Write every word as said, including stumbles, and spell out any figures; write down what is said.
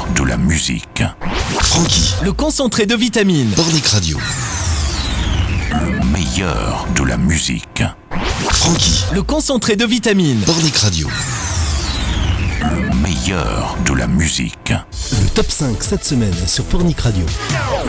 meilleur de la musique. Francky, Le concentré de vitamines. Pornic Radio. Le meilleur de la musique. Francky, Le concentré de vitamines. Pornic Radio. Le meilleur de la musique. Le top cinq cette semaine sur Pornic Radio.